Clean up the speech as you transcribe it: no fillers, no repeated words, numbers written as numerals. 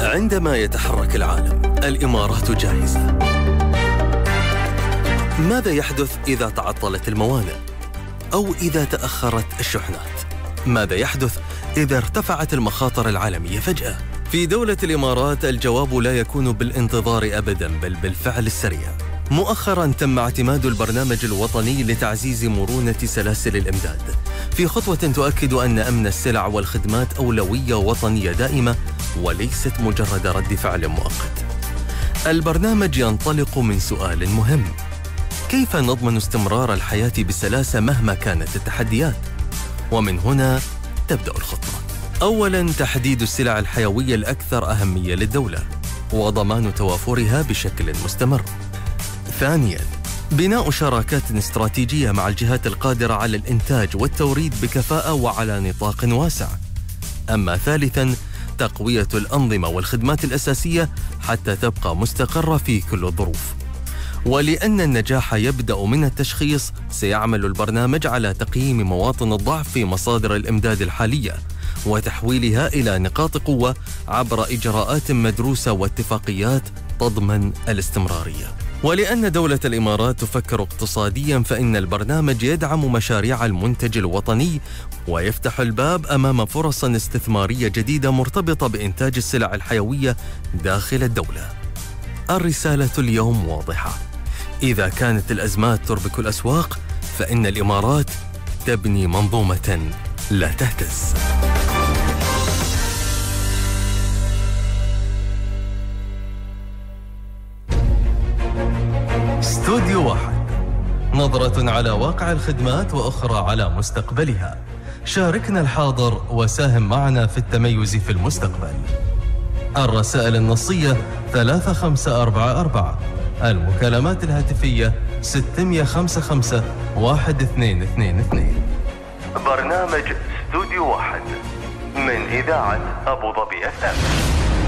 عندما يتحرك العالم، الإمارات جاهزة. ماذا يحدث إذا تعطلت الموانئ؟ أو إذا تأخرت الشحنات؟ ماذا يحدث إذا ارتفعت المخاطر العالمية فجأة؟ في دولة الإمارات الجواب لا يكون بالانتظار أبداً، بل بالفعل السريع. مؤخراً تم اعتماد البرنامج الوطني لتعزيز مرونة سلاسل الإمداد في خطوة تؤكد أن أمن السلع والخدمات أولوية وطنية دائمة وليست مجرد رد فعل مؤقت. البرنامج ينطلق من سؤال مهم: كيف نضمن استمرار الحياة بسلاسة مهما كانت التحديات؟ ومن هنا تبدأ الخطة. أولاً، تحديد السلع الحيوية الأكثر أهمية للدولة وضمان توافرها بشكل مستمر. ثانياً، بناء شراكات استراتيجية مع الجهات القادرة على الإنتاج والتوريد بكفاءة وعلى نطاق واسع. أما ثالثاً، تقوية الأنظمة والخدمات الأساسية حتى تبقى مستقرة في كل الظروف. ولأن النجاح يبدأ من التشخيص، سيعمل البرنامج على تقييم مواطن الضعف في مصادر الإمداد الحالية وتحويلها إلى نقاط قوة عبر إجراءات مدروسة واتفاقيات تضمن الاستمرارية. ولأن دولة الإمارات تفكر اقتصادياً، فإن البرنامج يدعم مشاريع المنتج الوطني ويفتح الباب أمام فرص استثمارية جديدة مرتبطة بإنتاج السلع الحيوية داخل الدولة. الرسالة اليوم واضحة: إذا كانت الأزمات تربك الأسواق، فإن الإمارات تبني منظومة لا تهتز. استوديو واحد، نظرة على واقع الخدمات وأخرى على مستقبلها. شاركنا الحاضر وساهم معنا في التميز في المستقبل. الرسائل النصية 3544، المكالمات الهاتفية 655 1222. برنامج استوديو واحد من إذاعة أبو ظبي FM.